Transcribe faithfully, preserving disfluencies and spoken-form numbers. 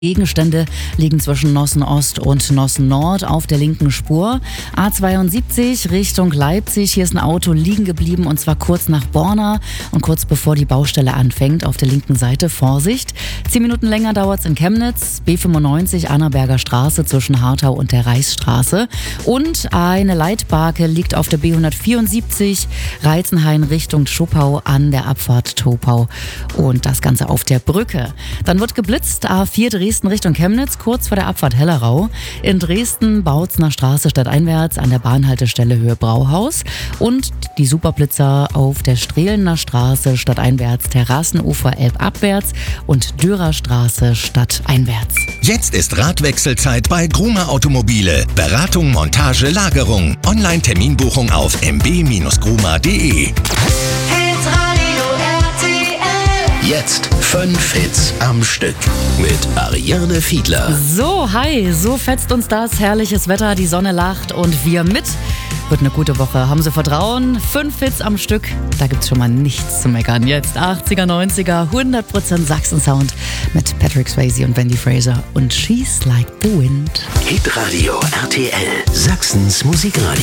Gegenstände liegen zwischen Nossen Ost und Nossen Nord auf der linken Spur. A zweiundsiebzig Richtung Leipzig. Hier ist ein Auto liegen geblieben und zwar kurz nach Borna und kurz bevor die Baustelle anfängt auf der linken Seite. Vorsicht. Zehn Minuten länger dauert es in Chemnitz. B fünfundneunzig Annaberger Straße zwischen Hartau und der Reichsstraße. Und eine Leitbarke liegt auf der B hundertvierundsiebzig Reizenhain Richtung Schuppau an der Abfahrt Topau. Und das Ganze auf der Brücke. Dann wird geblitzt. A vier Dresden Richtung Chemnitz, kurz vor der Abfahrt Hellerau. In Dresden Bautzner Straße stadteinwärts an der Bahnhaltestelle Höhe Brauhaus. Und die Superblitzer auf der Strehlener Straße stadteinwärts, Terrassenufer Elbabwärts und Dürer Straße stadteinwärts. Jetzt ist Radwechselzeit bei Gruma Automobile. Beratung, Montage, Lagerung. Online-Terminbuchung auf m b Bindestrich gruma punkt d e. Jetzt fünf Hits am Stück mit Ariane Fiedler. So, hi, so fetzt uns das. Herrliches Wetter, die Sonne lacht und wir mit. Wird eine gute Woche. Haben Sie Vertrauen? Fünf Hits am Stück. Da gibt's schon mal nichts zu meckern. Jetzt achtziger, neunziger, hundert Prozent Sachsen-Sound mit Patrick Swayze und Wendy Fraser und She's Like the Wind. Hitradio R T L, Sachsens Musikradio.